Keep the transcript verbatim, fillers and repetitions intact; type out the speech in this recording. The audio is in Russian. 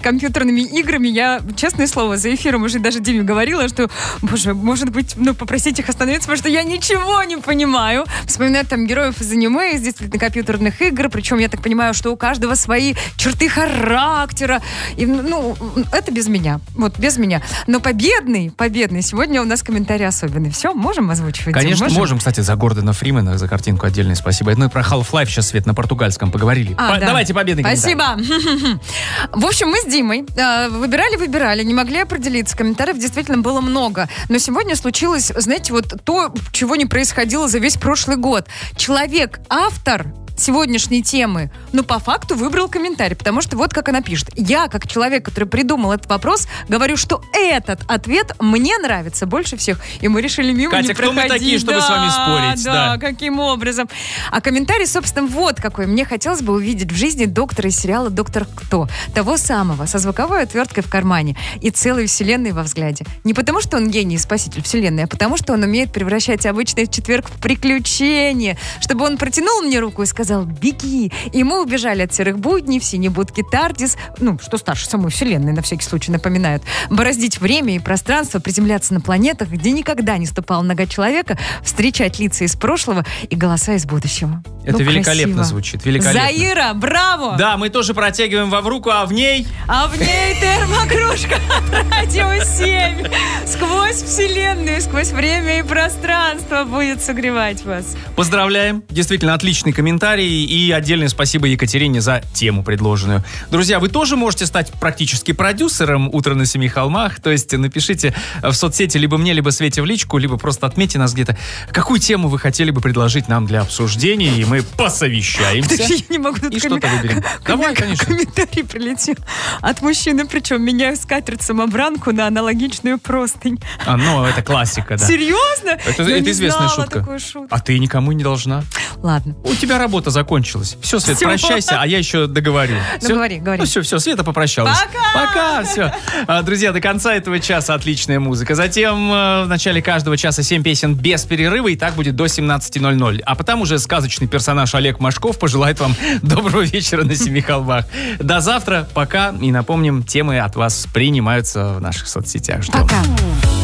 компьютерными играми. Я, честное слово, за эфиром уже даже Диме говорила, что, боже, может быть, ну, попросить их остановиться, потому что я ничего не понимаю. Вспоминаю там героев из аниме, из действительно компьютерных игр, причем я так понимаю, что у каждого свои черты характера. И, ну, это без меня. Вот, без меня. Но победный, победный. Сегодня у нас комментарий особенный. Все, можем озвучивать? Конечно, можем? можем. Кстати, за Гордона Фримена, за картинку отдельное спасибо. Ну и про Half-Life сейчас, Свет, на португальском поговорили. А, По- да. Давайте победный комментарий. Спасибо. В общем, мы с Димой э, выбирали-выбирали, не могли определиться. Комментариев действительно было много. Но сегодня случилось, знаете, вот то, чего не происходило за весь прошлый год. Человек-автор сегодняшней темы, но по факту выбрал комментарий, потому что вот как она пишет. Я, как человек, который придумал этот вопрос, говорю, что этот ответ мне нравится больше всех. И мы решили мимо Катя, не кто проходить. мы такие, чтобы да, с вами спорить? Да, Да, каким образом. А комментарий, собственно, вот какой. Мне хотелось бы увидеть в жизни доктора из сериала «Доктор Кто». Того самого, со звуковой отверткой в кармане и целой вселенной во взгляде. Не потому, что он гений и спаситель вселенной, а потому, что он умеет превращать обычный четверг в приключение. Чтобы он протянул мне руку и сказал: «Беги!» И мы убежали от серых будней в синей будке Тардис, ну, что старше самой вселенной, на всякий случай напоминают, бороздить время и пространство, приземляться на планетах, где никогда не ступала нога человека, встречать лица из прошлого и голоса из будущего. Это Ну, великолепно красиво. звучит, великолепно. Заира, браво! Да, мы тоже протягиваем вам руку, а в ней... А в ней термокружка от Радио семь. Сквозь вселенную, сквозь время и пространство будет согревать вас. Поздравляем. Действительно, отличный комментарий. И отдельное спасибо Екатерине за тему предложенную. Друзья, вы тоже можете стать практически продюсером «Утро на семи холмах». То есть напишите в соцсети либо мне, либо Свете в личку, либо просто отметьте нас где-то. Какую тему вы хотели бы предложить нам для обсуждения, и мы посовещаемся. Я не могу. И что-то выберем. Давай, конечно. Комментарий прилетел от мужчины, причем меняю скатерть-самобранку на аналогичную простынь. А, ну, это классика, да. Серьезно? Это, Я это не известная знала шутка. такую шутку. А ты никому не должна. Ладно. У тебя работа закончилась. Все, Свет, Всё. прощайся, а я еще договорю. Ну, Всё? говори, говори. Ну все, все, Света попрощалась. Пока! Пока, все. А, друзья, до конца этого часа отличная музыка. Затем э, в начале каждого часа семь песен без перерыва, и так будет до семнадцати ноль-ноль. А потом уже сказочный персонаж Олег Машков пожелает вам доброго вечера на Семи холмах. До завтра, пока. И напомним, темы от вас принимаются в наших соцсетях. Ждем. Пока.